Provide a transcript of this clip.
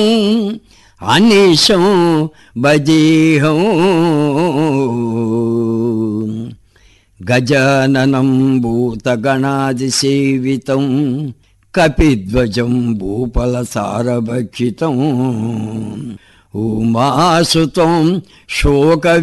అనిశం భజేహం. గజాననం భూతగణాదిసేవితం కపిధ్వజం భూపలసారభక్షితం. ఉమాసుతం శోక